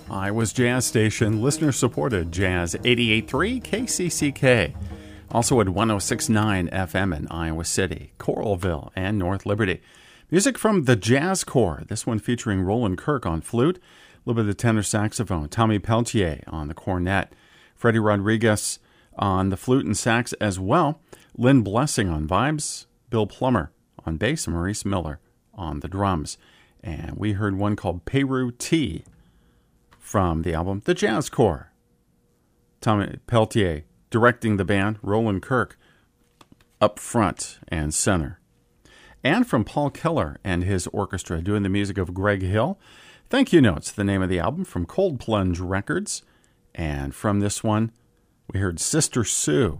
Iowa's Jazz Station, listener-supported Jazz 88.3 KCCK. Also at 106.9 FM in Iowa City, Coralville, and North Liberty. Music from the Jazz Corps, this one featuring Roland Kirk on flute, a little bit of tenor saxophone, Tommy Peltier on the cornet, Freddie Rodriguez on the flute and sax as well, Lynn Blessing on vibes, Bill Plummer on bass, and Maurice Miller on the drums. And we heard one called Peru Tea from the album The Jazz Corps. Tommy Peltier directing the band, Roland Kirk up front and center. And from Paul Keller and his orchestra doing the music of Greg Hill, Thank You Notes, the name of the album from Cold Plunge Records. And from this one, we heard Sister Sue.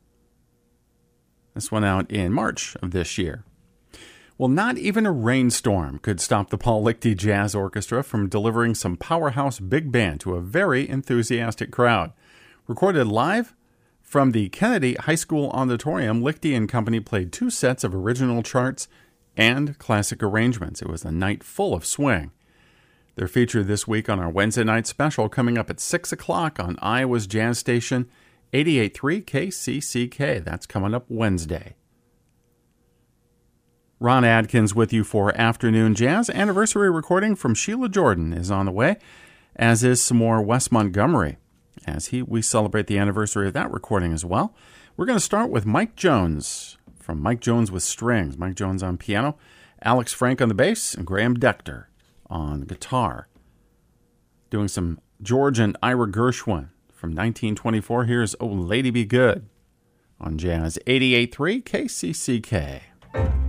This one out in March of this year. Well, not even a rainstorm could stop the Paul Lichty Jazz Orchestra from delivering some powerhouse big band to a very enthusiastic crowd. Recorded live from the Kennedy High School Auditorium, Lichty and Company played 2 sets of original charts and classic arrangements. It was a night full of swing. They're featured this week on our Wednesday night special coming up at 6 o'clock on Iowa's Jazz Station, 88.3 KCCK. That's coming up Wednesday. Ron Adkins with you for Afternoon Jazz. Anniversary recording from Sheila Jordan is on the way, as is some more Wes Montgomery, as we celebrate the anniversary of that recording as well. We're going to start with Mike Jones, from Mike Jones with Strings. Mike Jones on piano, Alex Frank on the bass, and Graham Dector on guitar. Doing some George and Ira Gershwin from 1924. Here's Oh Lady Be Good on Jazz 88.3 KCCK.